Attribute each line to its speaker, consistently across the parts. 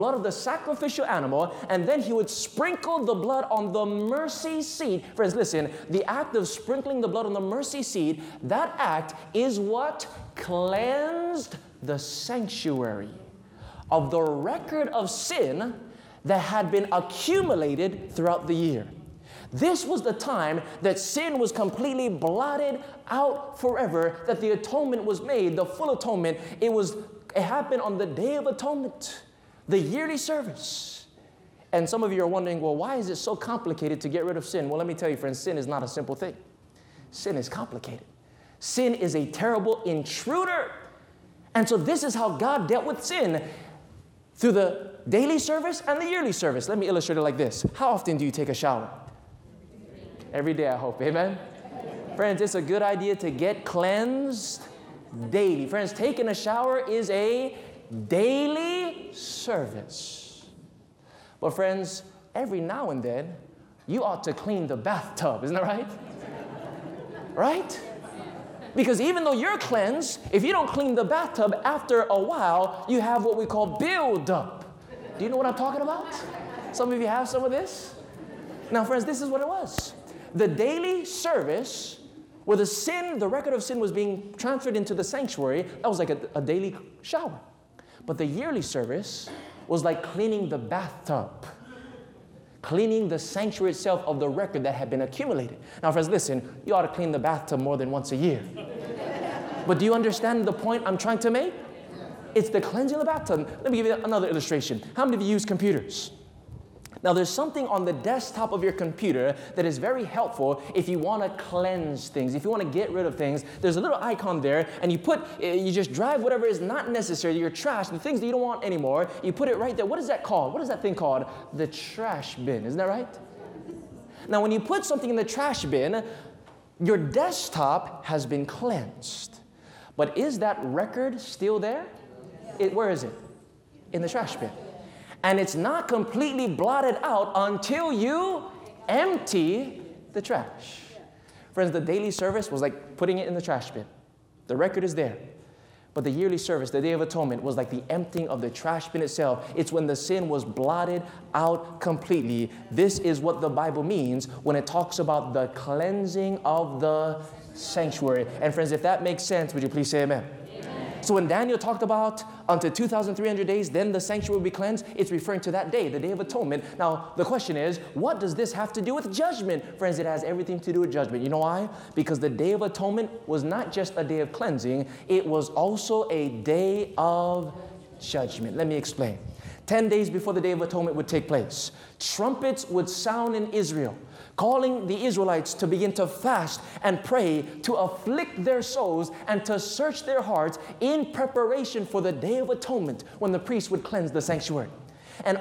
Speaker 1: blood of the sacrificial animal, and then he would sprinkle the blood on the mercy seat. Friends, listen, the act of sprinkling the blood on the mercy seat, that act is what cleansed the sanctuary of the record of sin that had been accumulated throughout the year. This was the time that sin was completely blotted out forever, that the atonement was made, the full atonement. It happened on the Day of Atonement, the yearly service. And some of you are wondering, well, why is it so complicated to get rid of sin? Well, let me tell you, friends, sin is not a simple thing. Sin is complicated. Sin is a terrible intruder. And so this is how God dealt with sin through the daily service and the yearly service. Let me illustrate it like this. How often do you take a shower? Every day, I hope. Amen? Friends, it's a good idea to get cleansed daily. Friends, taking a shower is a daily service. But friends, every now and then, you ought to clean the bathtub. Isn't that right? Right? Because even though you're cleansed, if you don't clean the bathtub, after a while, you have what we call build-up. Do you know what I'm talking about? Some of you have some of this. Now, friends, this is what it was. The daily service, where the record of sin was being transferred into the sanctuary, that was like a daily shower. But the yearly service was like cleaning the bathtub, cleaning the sanctuary itself of the record that had been accumulated. Now, friends, listen, you ought to clean the bathtub more than once a year. But do you understand the point I'm trying to make? It's the cleansing of the bathtub. Let me give you another illustration. How many of you use computers? Now, there's something on the desktop of your computer that is very helpful if you want to cleanse things, if you want to get rid of things. There's a little icon there, and you just drive whatever is not necessary, your trash, the things that you don't want anymore, you put it right there. What is that called? What is that thing called? The trash bin. Isn't that right? Now, when you put something in the trash bin, your desktop has been cleansed. But is that record still there? Where is it? In the trash bin. And it's not completely blotted out until you empty the trash. Friends, the daily service was like putting it in the trash bin. The record is there. But the yearly service, the Day of Atonement, was like the emptying of the trash bin itself. It's when the sin was blotted out completely. This is what the Bible means when it talks about the cleansing of the sanctuary. And friends, if that makes sense, would you please say amen? So when Daniel talked about until 2,300 days, then the sanctuary will be cleansed, it's referring to that day, the Day of Atonement. Now, the question is, what does this have to do with judgment? Friends, it has everything to do with judgment. You know why? Because the Day of Atonement was not just a day of cleansing, it was also a day of judgment. Let me explain. 10 days before the Day of Atonement would take place, trumpets would sound in Israel, calling the Israelites to begin to fast and pray, to afflict their souls and to search their hearts in preparation for the Day of Atonement when the priest would cleanse the sanctuary. And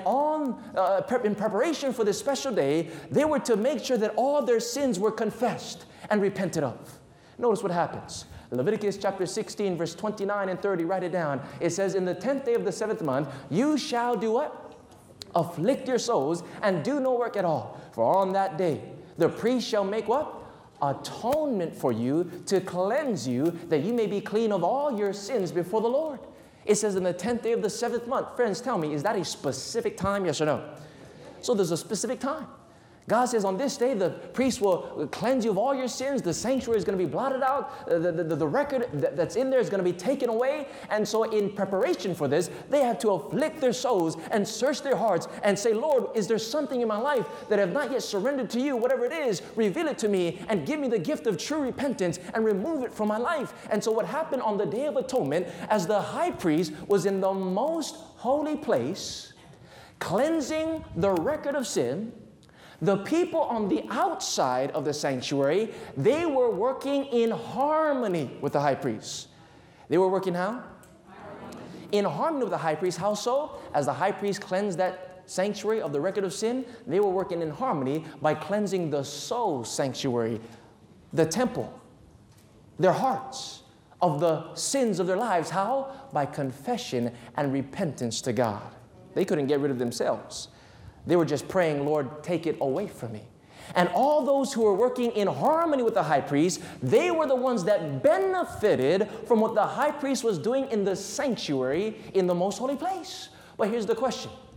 Speaker 1: in preparation for this special day, they were to make sure that all their sins were confessed and repented of. Notice what happens. Leviticus chapter 16, verse 29 and 30, write it down. It says, in the 10th day of the 7th month, you shall do what? Afflict your souls and do no work at all. For on that day, the priest shall make what? Atonement for you to cleanse you, that you may be clean of all your sins before the Lord. It says in the 10th day of the 7th month. Friends, tell me, is that a specific time? Yes or no? So there's a specific time. God says on this day, the priest will cleanse you of all your sins. The sanctuary is going to be blotted out. The record that's in there is going to be taken away. And so in preparation for this, they had to afflict their souls and search their hearts and say, Lord, is there something in my life that I have not yet surrendered to you? Whatever it is, reveal it to me and give me the gift of true repentance and remove it from my life. And so what happened on the Day of Atonement, as the high priest was in the most holy place, cleansing the record of sin, the people on the outside of the sanctuary, they were working in harmony with the high priest. They were working how? In harmony with the high priest. How so? As the high priest cleansed that sanctuary of the record of sin, they were working in harmony by cleansing the soul sanctuary, the temple, their hearts, of the sins of their lives. How? By confession and repentance to God. They couldn't get rid of themselves. They were just praying, Lord, take it away from me. And all those who were working in harmony with the high priest, they were the ones that benefited from what the high priest was doing in the sanctuary in the most holy place. But here's the question.